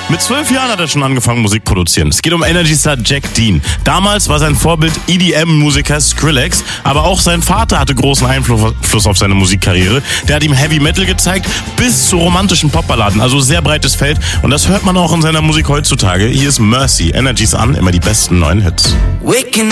Mit 12 Jahren hat er schon angefangen, Musik produzieren. Es geht um Energy-Star Jack Dean. Damals war sein Vorbild EDM-Musiker Skrillex, aber auch sein Vater hatte großen Einfluss auf seine Musikkarriere. Der hat ihm Heavy Metal gezeigt, bis zu romantischen Popballaden, also sehr breites Feld. Und das hört man auch in seiner Musik heutzutage. Hier ist Mercy, Energy's an, immer die besten neuen Hits.